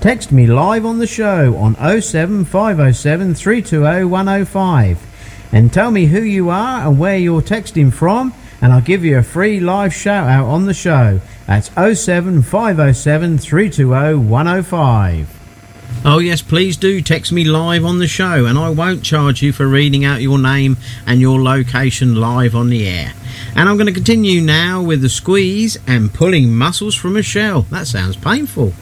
Text me live on the show on 07507 320 105 and tell me who you are and where you're texting from, and I'll give you a free live shout out on the show. That's 07507 320 105. Oh yes, please do text me live on the show, and I won't charge you for reading out your name and your location live on the air. And I'm going to continue now with the Squeeze and Pulling Muscles from a Shell. That sounds painful.